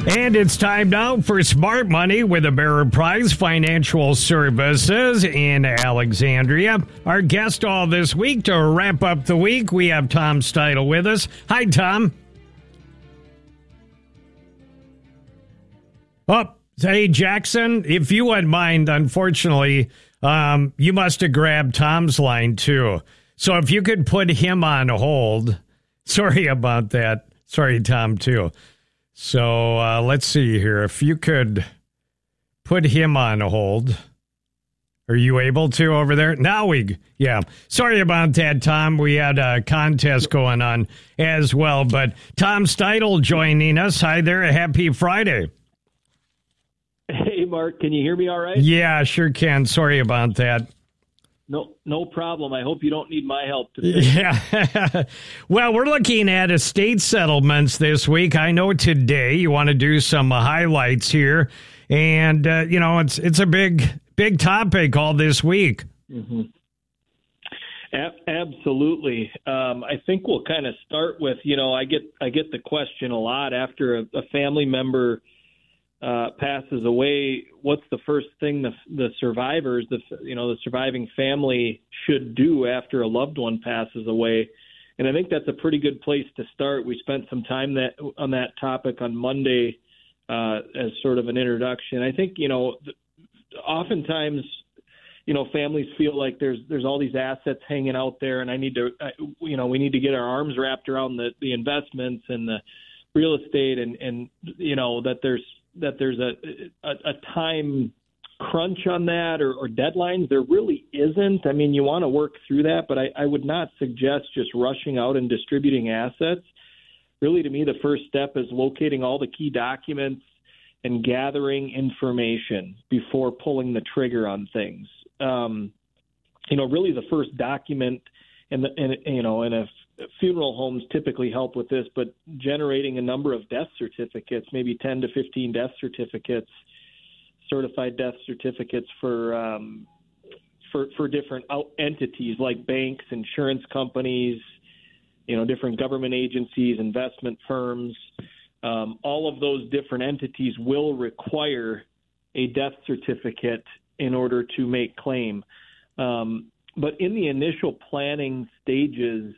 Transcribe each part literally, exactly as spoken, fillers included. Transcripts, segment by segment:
And it's time now for Smart Money with Ameriprise Financial Services in Alexandria. Our guest all this week to wrap up the week, we have Tom Steidl with us. Hi, Tom. Oh, hey, Jackson, if you wouldn't mind, unfortunately, um, you must have grabbed Tom's line, too. So if you could put him on hold. Sorry about that. Sorry, Tom, too. So uh, let's see here. If you could put him on hold. Are you able to over there? Now we, yeah. Sorry about that, Tom. We had a contest going on as well. But Tom Steidl joining us. Hi there. Happy Friday. Hey, Mark. Can you hear me all right? Yeah, sure can. Sorry about that. No, no problem. I hope you don't need my help today. Yeah. Well, we're looking at estate settlements this week. I know today you want to do some highlights here, and uh, you know it's it's a big big topic all this week. Mm-hmm. A- absolutely. Um, I think we'll kind of start with you know I get I get the question a lot after a, a family member Uh, passes away. What's the first thing the the survivors, the you know the surviving family should do after a loved one passes away? And I think that's a pretty good place to start. We spent some time that on that topic on Monday uh, as sort of an introduction. I think you know oftentimes you know families feel like there's there's all these assets hanging out there, and I need to I, you know we need to get our arms wrapped around the the investments and the real estate, and and you know that there's that there's a, a, a time crunch on that or, or deadlines. There really isn't. I mean, you want to work through that, but I, I would not suggest just rushing out and distributing assets. Really, to me, the first step is locating all the key documents and gathering information before pulling the trigger on things. Um, you know, really the first document, and, the, and you know, and if funeral homes typically help with this, but generating a number of death certificates, maybe ten to fifteen death certificates, certified death certificates for um, for for different out- entities like banks, insurance companies, you know, different government agencies, investment firms. Um, all of those different entities will require a death certificate in order to make claim. Um, but in the initial planning stages,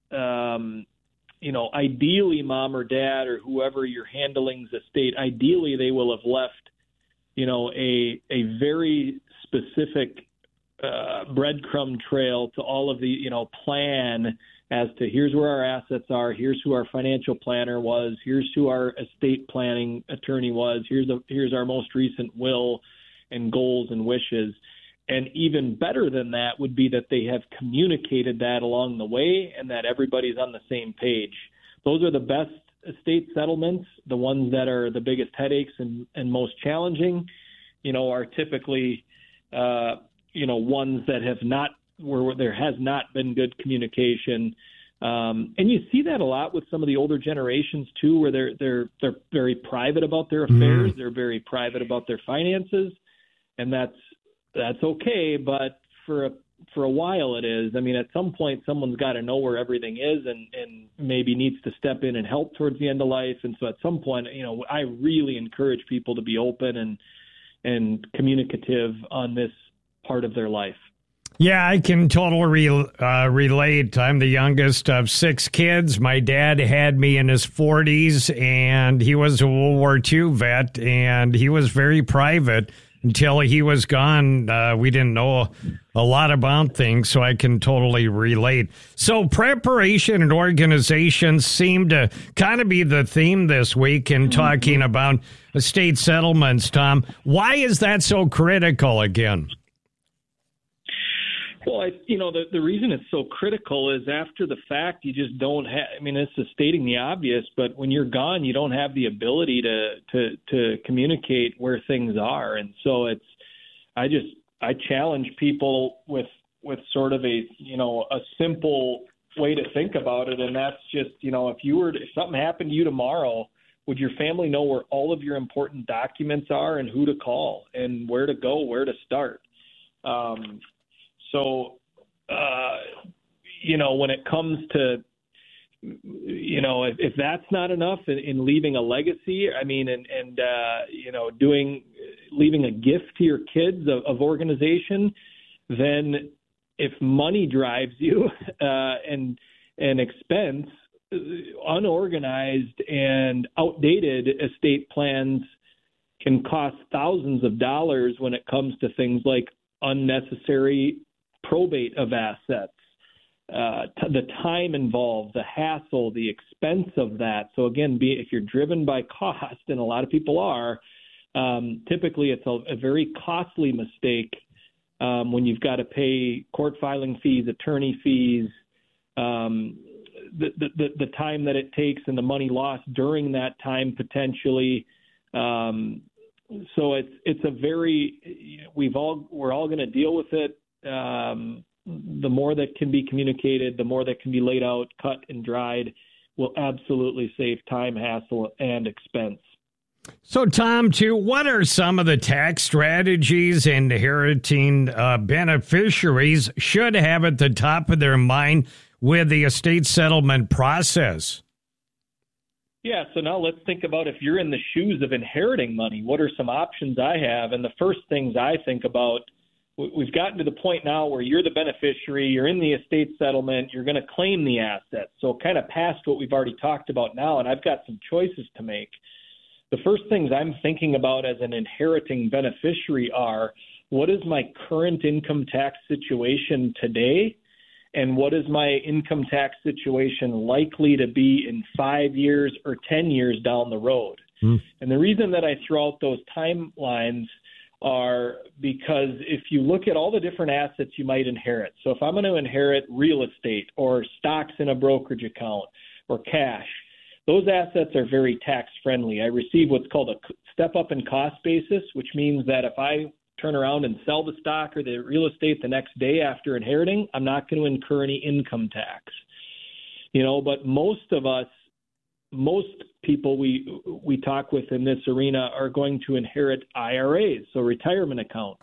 Um, you know, ideally, mom or dad or whoever you're handling the estate, ideally they will have left, you know, a a very specific uh, breadcrumb trail to all of the, you know, plan as to here's where our assets are, here's who our financial planner was, here's who our estate planning attorney was, here's a, here's our most recent will and goals and wishes. And even better than that would be that they have communicated that along the way and that everybody's on the same page. Those are the best estate settlements. The ones that are the biggest headaches and, and most challenging, you know, are typically, uh, you know, ones that have not, where there has not been good communication. Um, and you see that a lot with some of the older generations too, where they're, they're, they're very private about their affairs. Mm. They're very private about their finances. And that's, That's okay, but for a for a while it is. I mean, at some point, someone's got to know where everything is, and, and maybe needs to step in and help towards the end of life. And so, at some point, you know, I really encourage people to be open and and communicative on this part of their life. Yeah, I can totally re- uh, relate. I'm the youngest of six kids. My dad had me in his forties, and he was a World War Two vet, and he was very private. Until he was gone, uh, we didn't know a lot about things, so I can totally relate. So preparation and organization seem to kind of be the theme this week in talking mm-hmm. about estate settlements, Tom. Why is that so critical again? Well, I, you know, the, the reason it's so critical is after the fact, you just don't have, I mean, it's just stating the obvious, but when you're gone, you don't have the ability to, to, to communicate where things are. And so it's, I just, I challenge people with, with sort of a, you know, a simple way to think about it. And that's just, you know, if you were, to, if something happened to you tomorrow, would your family know where all of your important documents are and who to call and where to go, where to start? Um, So, uh, you know, when it comes to you know, if, if that's not enough in, in leaving a legacy, I mean, and, and uh, you know, doing, leaving a gift to your kids of, of organization, then if money drives you uh, and, and expense, unorganized and outdated estate plans can cost thousands of dollars when it comes to things like unnecessary probate of assets. Uh, t- the time involved, the hassle, the expense of that. So again, be, if you're driven by cost, and a lot of people are, um, typically it's a, a very costly mistake um, when you've got to pay court filing fees, attorney fees, um, the, the, the time that it takes and the money lost during that time potentially. Um, so it's it's a very we've all we're all going to deal with it. Um, the more that can be communicated, the more that can be laid out, cut and dried, will absolutely save time, hassle, and expense. So, Tom, too, what are some of the tax strategies inheriting uh, beneficiaries should have at the top of their mind with the estate settlement process? Yeah, so now let's think about if you're in the shoes of inheriting money, what are some options I have? And the first things I think about, we've gotten to the point now where you're the beneficiary, you're in the estate settlement, you're going to claim the assets. So kind of past what we've already talked about now, and I've got some choices to make. The first things I'm thinking about as an inheriting beneficiary are, what is my current income tax situation today? And what is my income tax situation likely to be in five years or ten years down the road? Mm. And the reason that I throw out those timelines are because if you look at all the different assets you might inherit, so if I'm going to inherit real estate or stocks in a brokerage account or cash, those assets are very tax friendly. I receive what's called a step up in cost basis, which means that if I turn around and sell the stock or the real estate the next day after inheriting, I'm not going to incur any income tax. You know, but most of us, most people we we talk with in this arena are going to inherit I R As, so retirement accounts.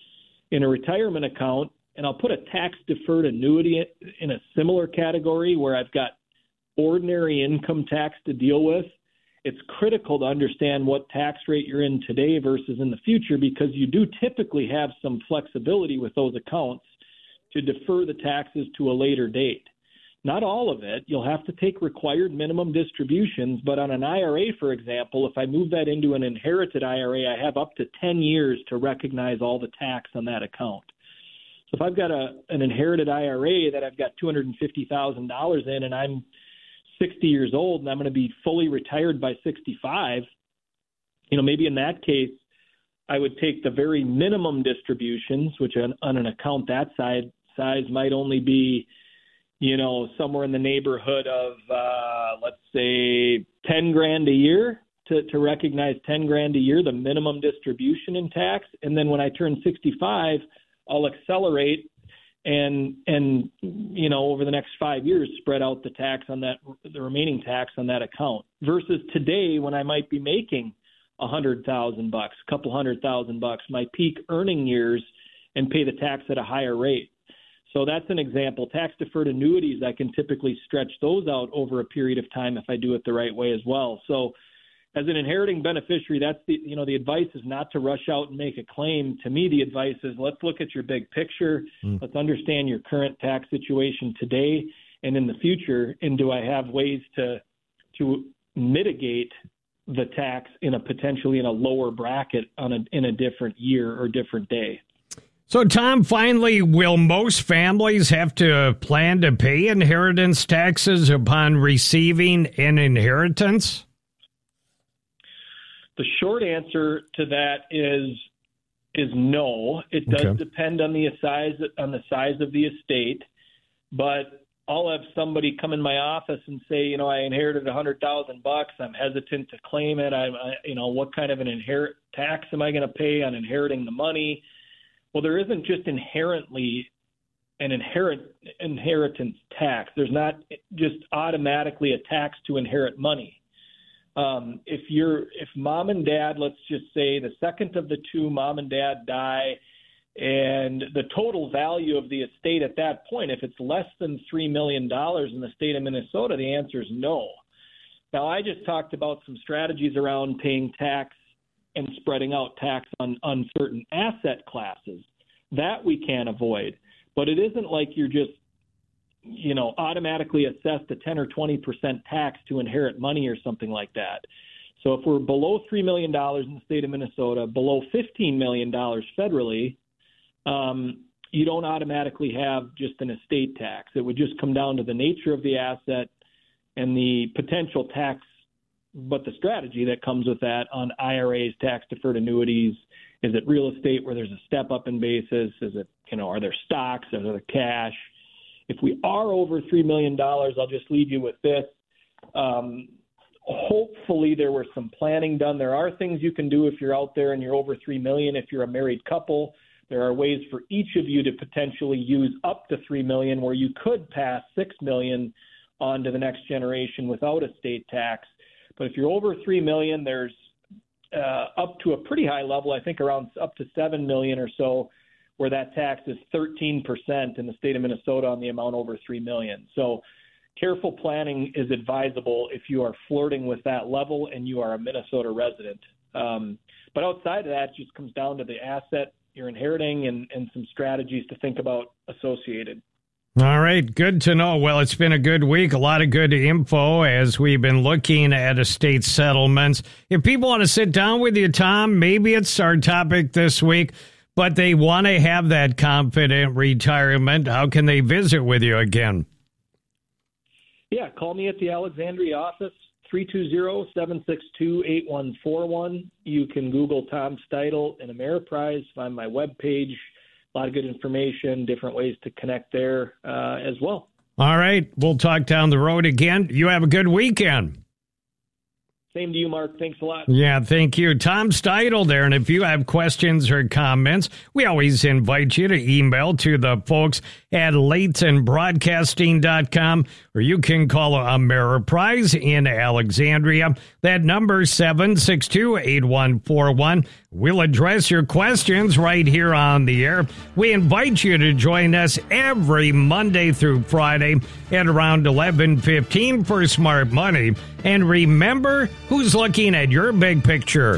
In a retirement account, and I'll put a tax-deferred annuity in a similar category where I've got ordinary income tax to deal with, it's critical to understand what tax rate you're in today versus in the future, because you do typically have some flexibility with those accounts to defer the taxes to a later date. Not all of it. You'll have to take required minimum distributions, but on an I R A, for example, if I move that into an inherited I R A, I have up to ten years to recognize all the tax on that account. So if I've got a an inherited I R A that I've got two hundred fifty thousand dollars in and I'm sixty years old and I'm going to be fully retired by sixty-five, you know, maybe in that case, I would take the very minimum distributions, which on, on an account that size, size might only be, you know, somewhere in the neighborhood of, uh, let's say, ten grand a year to, to recognize ten grand a year, the minimum distribution in tax. And then when I turn sixty-five, I'll accelerate and, and, you know, over the next five years, spread out the tax on that, the remaining tax on that account, versus today when I might be making a hundred thousand bucks, a couple hundred thousand bucks, my peak earning years, and pay the tax at a higher rate. So that's an example. Tax-deferred annuities, I can typically stretch those out over a period of time if I do it the right way as well. So as an inheriting beneficiary, that's the, you know, the advice is not to rush out and make a claim. To me, the advice is let's look at your big picture. Mm. Let's understand your current tax situation today and in the future. And do I have ways to to mitigate the tax in a potentially in a lower bracket on a, in a different year or different day? So, Tom, finally, will most families have to plan to pay inheritance taxes upon receiving an inheritance? The short answer to that is is no. It does okay. depend on the size on the size of the estate, but I'll have somebody come in my office and say, you know, I inherited a hundred thousand bucks. I'm hesitant to claim it. I'm, I, you know, what kind of an inherit tax am I going to pay on inheriting the money? Well, there isn't just inherently an inherent inheritance tax. There's not just automatically a tax to inherit money. Um, if you're, if mom and dad, let's just say the second of the two, mom and dad die, And the total value of the estate at that point, if it's less than three million dollars in the state of Minnesota, the answer is no. Now, I just talked about some strategies around paying tax and spreading out tax on, on certain asset classes. That we can avoid. But it isn't like you're just, you know, automatically assessed a ten or twenty percent tax to inherit money or something like that. So if we're below three million dollars in the state of Minnesota, below fifteen million dollars federally, um, you don't automatically have just an estate tax. It would just come down to the nature of the asset and the potential tax, but the strategy that comes with that on I R As, tax-deferred annuities. Is it real estate where there's a step-up in basis? Is it, you know, are there stocks? Are there cash? If we are over three million dollars, I'll just leave you with this. Um, hopefully there was some planning done. There are things you can do if you're out there and you're over three million dollars. If you're a married couple, there are ways for each of you to potentially use up to three million dollars where you could pass six million dollars on to the next generation without estate tax. But if you're over three million dollars, there's uh, up to a pretty high level, I think around up to seven million dollars or so, where that tax is thirteen percent in the state of Minnesota on the amount over three million dollars. So careful planning is advisable if you are flirting with that level and you are a Minnesota resident. Um, but outside of that, it just comes down to the asset you're inheriting and, and some strategies to think about associated. All right, good to know. Well, it's been a good week, a lot of good info as we've been looking at estate settlements. If people want to sit down with you, Tom, maybe it's our topic this week, but they want to have that confident retirement, how can they visit with you again? Yeah, call me at the Alexandria office, three two zero, seven six two, eight one four one. You can Google Tom Steidl and Ameriprise, find my webpage. A lot of good information, different ways to connect there uh, as well. All right. We'll talk down the road again. You have a good weekend. Same to you, Mark. Thanks a lot. Yeah, thank you. Tom Steidl there. And if you have questions or comments, we always invite you to email to the folks at Layton Broadcasting dot com, or you can call Ameriprise in Alexandria. That number seven six two, eight one four one. We'll address your questions right here on the air. We invite you to join us every Monday through Friday at around eleven fifteen for Smart Money. And remember, who's looking at your big picture?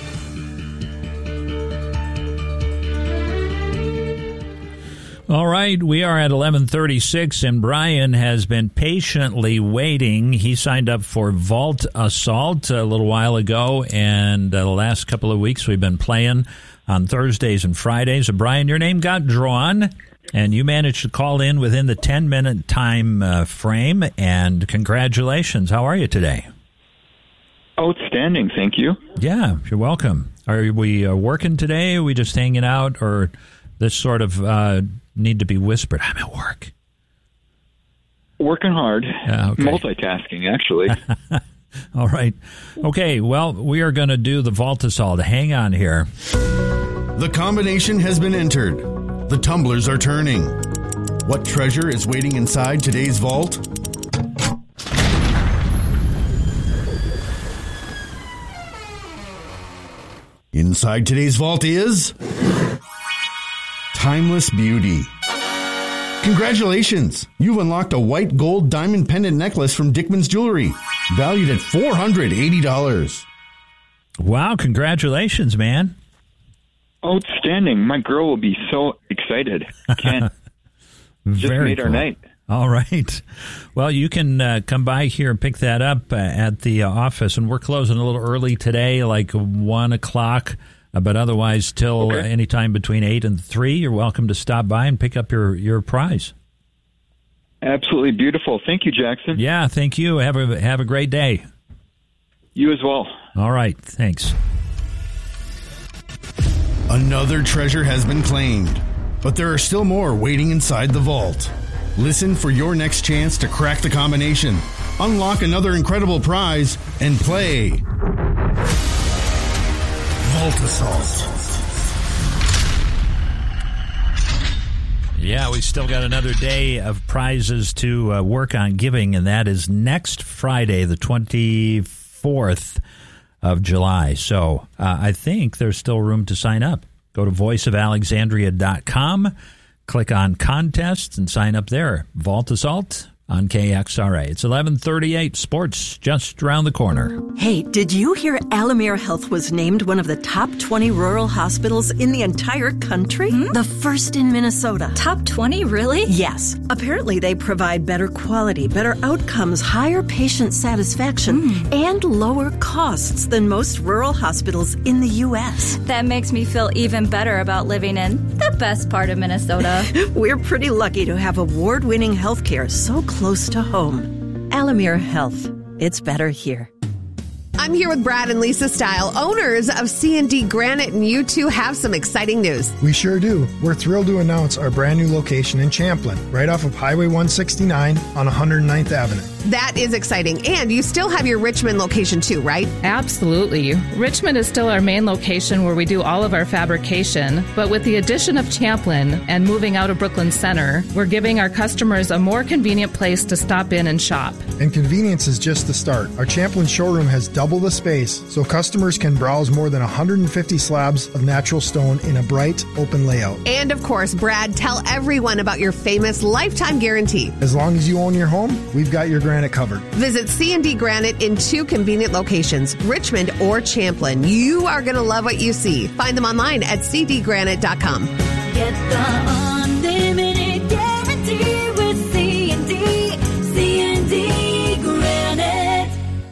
All right, we are at eleven thirty-six, and Brian has been patiently waiting. He signed up for Vault Assault a little while ago, and uh, the last couple of weeks we've been playing on Thursdays and Fridays. And Brian, your name got drawn, and you managed to call in within the ten-minute time uh, frame, and congratulations. How are you today? Outstanding, thank you. Yeah, you're welcome. Are we uh, working today? Are we just hanging out, or this sort of uh, need to be whispered? I'm at work. Working hard. Uh, okay. Multitasking, actually. All right. Okay, well, we are going to do the Vault Assault. Hang on here. The combination has been entered. The tumblers are turning. What treasure is waiting inside today's vault? Inside today's vault is timeless beauty. Congratulations! You've unlocked a white gold diamond pendant necklace from Dickman's Jewelry, valued at four hundred eighty dollars. Wow, congratulations, man. Outstanding. My girl will be so excited. Can't. Just Very made cool. our night. All right. Well, you can uh, come by here and pick that up uh, at the uh, office, and we're closing a little early today, like one o'clock. Uh, but otherwise, till Okay. uh, any time between eight and three, you're welcome to stop by and pick up your, your prize. Absolutely beautiful. Thank you, Jackson. Yeah, thank you. Have a have a great day. You as well. All right. Thanks. Another treasure has been claimed, but there are still more waiting inside the vault. Listen for your next chance to crack the combination, unlock another incredible prize, and play Vault Assault. Yeah, we still got another day of prizes to uh, work on giving, and that is next Friday, the twenty-fourth of July. So uh, I think there's still room to sign up. Go to voice of alexandria dot com, click on contests, and sign up there. Vault Assault on K X R A. It's eleven thirty-eight, sports just around the corner. Hey, did you hear Alamere Health was named one of the top twenty rural hospitals in the entire country? Hmm? The first in Minnesota. Top twenty, really? Yes. Apparently they provide better quality, better outcomes, higher patient satisfaction, mm. and lower costs than most rural hospitals in the U S That makes me feel even better about living in the best part of Minnesota. We're pretty lucky to have award-winning health care so close close to home. Alamere Health. It's better here. I'm here with Brad and Lisa Style, owners of C and D Granite, and you two have some exciting news. We sure do. We're thrilled to announce our brand new location in Champlin, right off of Highway one sixty-nine on one hundred ninth Avenue. That is exciting. And you still have your Richmond location too, right? Absolutely. Richmond is still our main location where we do all of our fabrication. But with the addition of Champlin and moving out of Brooklyn Center, we're giving our customers a more convenient place to stop in and shop. And convenience is just the start. Our Champlin showroom has double the space, so customers can browse more than one hundred fifty slabs of natural stone in a bright, open layout. And of course, Brad, tell everyone about your famous lifetime guarantee. As long as you own your home, we've got your granite covered. Visit C and D Granite in two convenient locations, Richmond or Champlin. You are going to love what you see. Find them online at c d granite dot com. Get the unlimited guarantee with C and D. C and D Granite.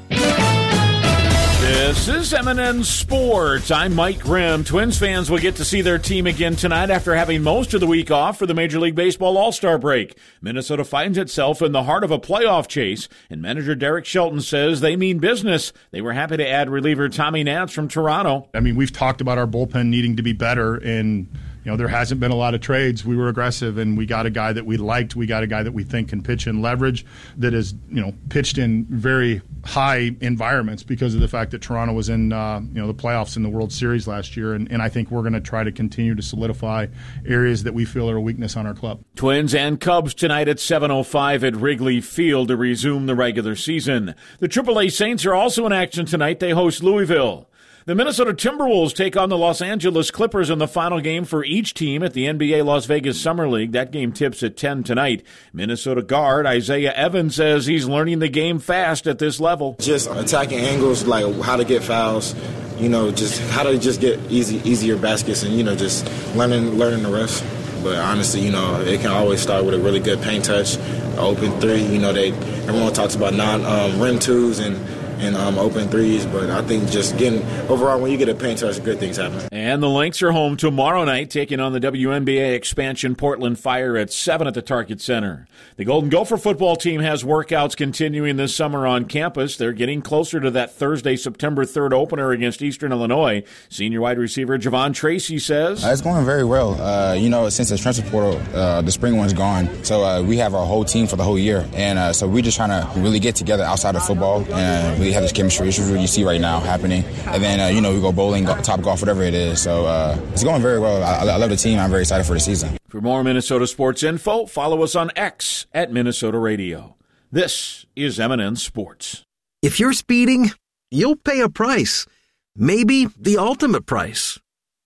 This is M and N Sports. I'm Mike Grimm. Twins fans will get to see their team again tonight after having most of the week off for the Major League Baseball All-Star break. Minnesota finds itself in the heart of a playoff chase, and manager Derek Shelton says they mean business. They were happy to add reliever Tommy Nance from Toronto. I mean, we've talked about our bullpen needing to be better, and you know, there hasn't been a lot of trades. We were aggressive, and we got a guy that we liked. We got a guy that we think can pitch in leverage, that is, you know, pitched in very high environments because of the fact that Toronto was in, uh, you know, the playoffs in the World Series last year. And, and I think we're going to try to continue to solidify areas that we feel are a weakness on our club. Twins and Cubs tonight at seven oh five at Wrigley Field to resume the regular season. The triple A Saints are also in action tonight. They host Louisville. The Minnesota Timberwolves take on the Los Angeles Clippers in the final game for each team at the N B A Las Vegas Summer League. That game tips at ten tonight. Minnesota guard Isaiah Evans says he's learning the game fast at this level. Just attacking angles, like how to get fouls, you know, just how to just get easy, easier baskets, and, you know, just learning, learning the rest. But honestly, you know, it can always start with a really good paint touch, open three. You know, they everyone talks about non um, rim twos and. and um, open threes, but I think just getting overall, when you get a paint touch, good things happen. And the Lynx are home tomorrow night, taking on the W N B A expansion Portland Fire at seven at the Target Center. The Golden Gopher football team has workouts continuing this summer on campus. They're getting closer to that Thursday, September third opener against Eastern Illinois. Senior wide receiver Javon Tracy says, uh, it's going very well. Uh, you know, since the transfer portal, uh, the spring one's gone, so uh, we have our whole team for the whole year, and uh, so we're just trying to really get together outside of football, and we have this chemistry issues that you see right now happening. And then, uh, you know, we go bowling, go, top golf, whatever it is. So uh, it's going very well. I, I love the team. I'm very excited for the season. For more Minnesota sports info, follow us on X at Minnesota Radio. This is M and N Sports. If you're speeding, you'll pay a price. Maybe the ultimate price.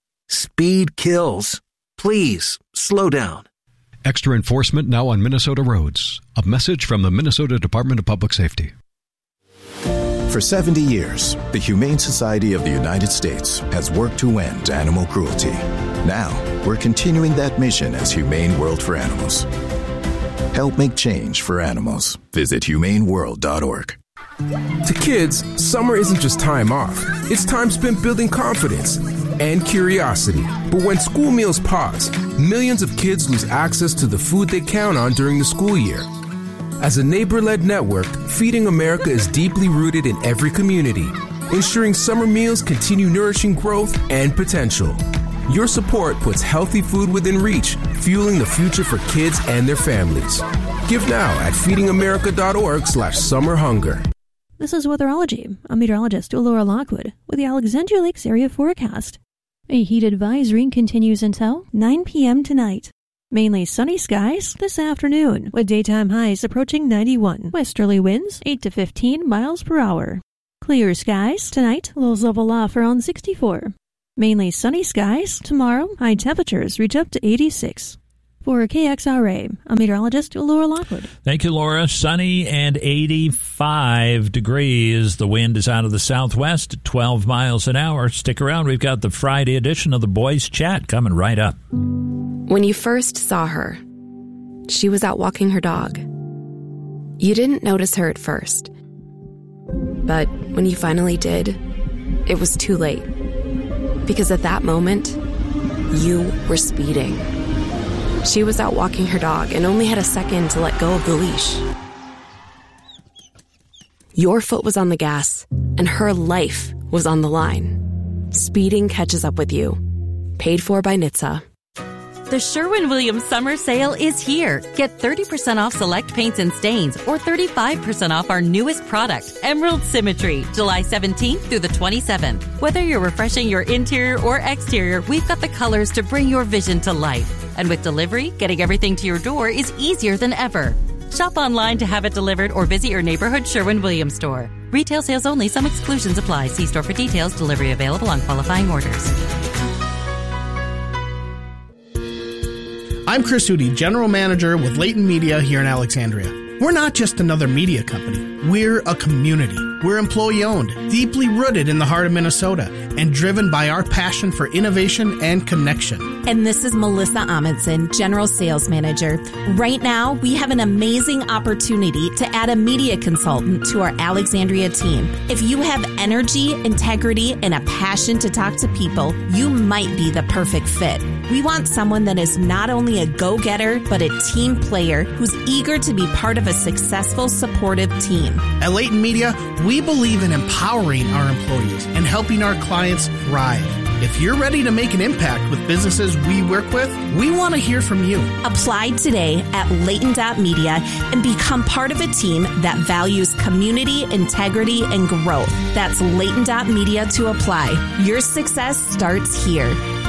Speed kills. Please slow down. Extra enforcement now on Minnesota roads. A message from the Minnesota Department of Public Safety. For seventy years, the Humane Society of the United States has worked to end animal cruelty. Now, we're continuing that mission as Humane World for Animals. Help make change for animals. Visit humane world dot org. To kids, summer isn't just time off. It's time spent building confidence and curiosity. But when school meals pause, millions of kids lose access to the food they count on during the school year. As a neighbor-led network, Feeding America is deeply rooted in every community, ensuring summer meals continue nourishing growth and potential. Your support puts healthy food within reach, fueling the future for kids and their families. Give now at feeding america dot org slash summer hunger. This is Weatherology. I'm meteorologist Laura Lockwood with the Alexandria Lakes area forecast. A heat advisory continues until nine p.m. tonight. Mainly sunny skies this afternoon, with daytime highs approaching ninety-one. Westerly winds eight to fifteen miles per hour. Clear skies tonight, lows level off around sixty-four. Mainly sunny skies. Tomorrow, high temperatures reach up to eighty-six. For K X R A, I'm meteorologist Laura Lockwood. Thank you, Laura. Sunny and eighty-five degrees. The wind is out of the southwest at twelve miles an hour. Stick around. We've got the Friday edition of the Boys Chat coming right up. When you first saw her, she was out walking her dog. You didn't notice her at first. But when you finally did, it was too late. Because at that moment, you were speeding. She was out walking her dog and only had a second to let go of the leash. Your foot was on the gas, and her life was on the line. Speeding catches up with you. Paid for by N H T S A. The Sherwin-Williams summer sale is here. Get thirty percent off select paints and stains or thirty-five percent off our newest product, Emerald Symmetry, July seventeenth through the twenty-seventh. Whether you're refreshing your interior or exterior, we've got the colors to bring your vision to life. And with delivery, getting everything to your door is easier than ever. Shop online to have it delivered or visit your neighborhood Sherwin-Williams store. Retail sales only. Some exclusions apply. See store for details. Delivery available on qualifying orders. I'm Chris Hootie, General Manager with Leighton Media here in Alexandria. We're not just another media company. We're a community. We're employee-owned, deeply rooted in the heart of Minnesota, and driven by our passion for innovation and connection. And this is Melissa Amundsen, General Sales Manager. Right now, we have an amazing opportunity to add a media consultant to our Alexandria team. If you have energy, integrity, and a passion to talk to people, you might be the perfect fit. We want someone that is not only a go-getter, but a team player who's eager to be part of a successful, supportive team. At Leighton Media, we believe in empowering our employees and helping our clients thrive. If you're ready to make an impact with businesses we work with, we want to hear from you. Apply today at Leighton dot media and become part of a team that values community, integrity, and growth. That's Leighton dot media to apply. Your success starts here.